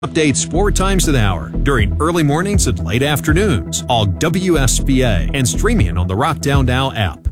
Updates 4 times an hour during early mornings and late afternoons. All WSBA and streaming on the Rockdown Now app.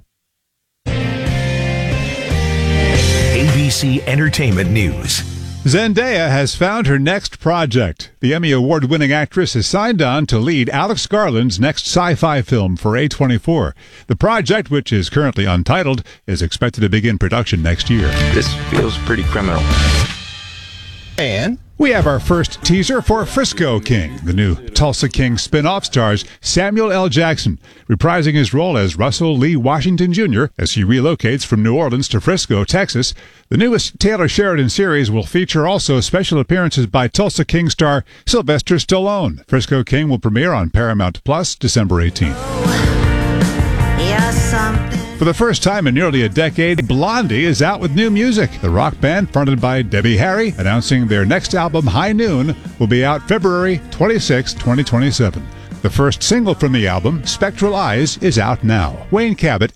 ABC Entertainment News. Zendaya has found her next project. The Emmy Award-winning actress is signed on to lead Alex Garland's next sci-fi film for A24. The project, which is currently untitled, is expected to begin production next year. This feels pretty criminal. And we have our first teaser for Frisco King. The new Tulsa King spin-off stars Samuel L. Jackson, reprising his role as Russell Lee Washington Jr. as he relocates from New Orleans to Frisco, Texas. The newest Taylor Sheridan series will feature also special appearances by Tulsa King star Sylvester Stallone. Frisco King will premiere on Paramount Plus December 18th. For the first time in nearly a decade, Blondie is out with new music. The rock band, fronted by Debbie Harry, announcing their next album, High Noon, will be out February 26, 2027. The first single from the album, Spectral Eyes, is out now. Wayne Cabot,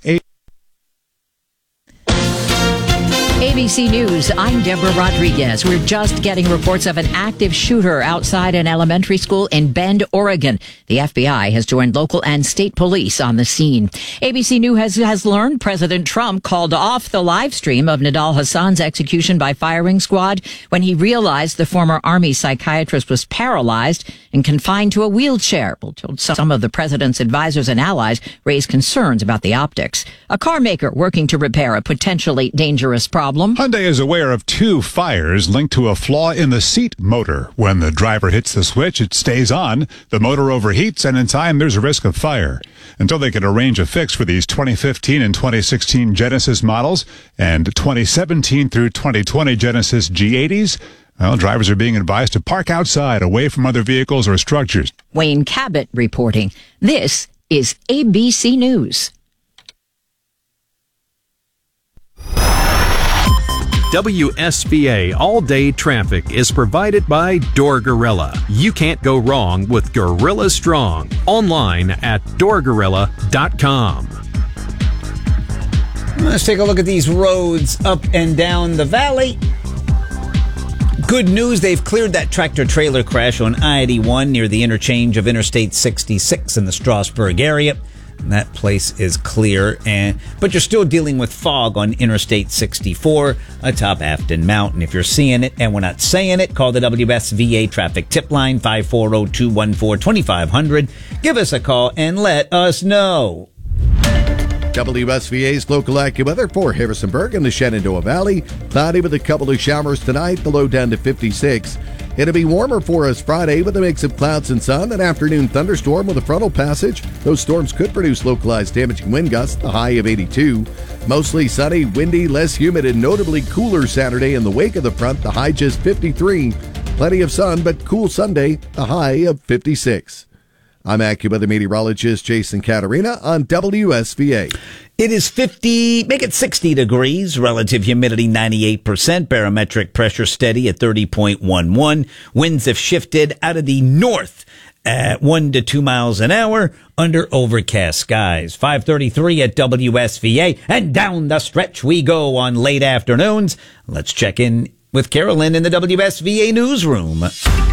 ABC News, I'm Deborah Rodriguez. We're just getting reports of an active shooter outside an elementary school in Bend, Oregon. The FBI has joined local and state police on the scene. ABC News has learned President Trump called off the live stream of Nidal Hassan's execution by firing squad when he realized the former Army psychiatrist was paralyzed and confined to a wheelchair. Some of the president's advisors and allies raised concerns about the optics. A car maker working to repair a potentially dangerous problem. Hyundai is aware of 2 fires linked to a flaw in the seat motor. When the driver hits the switch, it stays on. The motor overheats, and in time, there's a risk of fire. Until they can arrange a fix for these 2015 and 2016 Genesis models and 2017 through 2020 Genesis G80s, well, drivers are being advised to park outside, away from other vehicles or structures. Wayne Cabot reporting. This is ABC News. WSBA all-day traffic is provided by Door Gorilla. You can't go wrong with Gorilla Strong. Online at doorgorilla.com. Let's take a look at these roads up and down the valley. Good news, they've cleared that tractor-trailer crash on I-81 near the interchange of Interstate 66 in the Strasburg area. That place is clear, but you're still dealing with fog on Interstate 64 atop Afton Mountain. If you're seeing it and we're not saying it, call the WSVA traffic tip line 540-214-2500. Give us a call and let us know. WSVA's local AccuWeather for Harrisonburg and the Shenandoah Valley. Cloudy with a couple of showers tonight, the low down to 56. It'll be warmer for us Friday with a mix of clouds and sun. An afternoon thunderstorm with a frontal passage. Those storms could produce localized damaging wind gusts, the high of 82. Mostly sunny, windy, less humid, and notably cooler Saturday in the wake of the front, the high just 53. Plenty of sun, but cool Sunday, the high of 56. I'm AccuWeather meteorologist Jason Caterina on WSVA. It is 50, make it 60 degrees, relative humidity 98%, barometric pressure steady at 30.11. Winds have shifted out of the north at 1 to 2 miles an hour under overcast skies. 5:33 at WSVA, and down the stretch we go on late afternoons. Let's check in with Carolyn in the WSVA newsroom.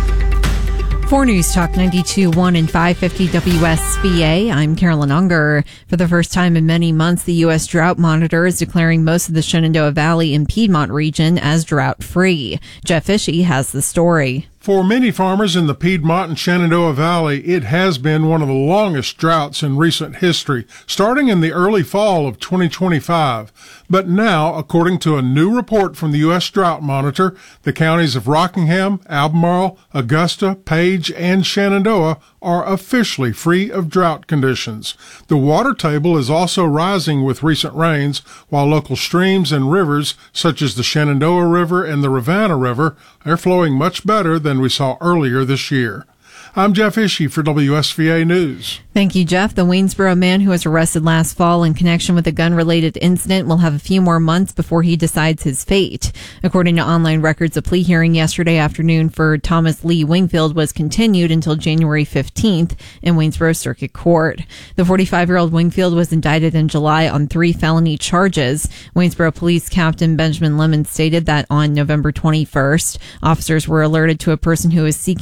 For News Talk 92.1 and 550 WSVA, I'm Carolyn Unger. For the first time in many months, the U.S. Drought Monitor is declaring most of the Shenandoah Valley and Piedmont region as drought-free. Jeff Ishii has the story. For many farmers in the Piedmont and Shenandoah Valley, it has been one of the longest droughts in recent history, starting in the early fall of 2025. But now, according to a new report from the U.S. Drought Monitor, the counties of Rockingham, Albemarle, Augusta, Page, and Shenandoah are officially free of drought conditions. The water table is also rising with recent rains, while local streams and rivers, such as the Shenandoah River and the Rivanna River, are flowing much better than we saw earlier this year. I'm Jeff Ishii for WSVA News. Thank you, Jeff. The Waynesboro man who was arrested last fall in connection with a gun-related incident will have a few more months before he decides his fate. According to online records, a plea hearing yesterday afternoon for Thomas Lee Wingfield was continued until January 15th in Waynesboro Circuit Court. The 45-year-old Wingfield was indicted in July on 3 felony charges. Waynesboro Police Captain Benjamin Lemon stated that on November 21st, officers were alerted to a person who was seeking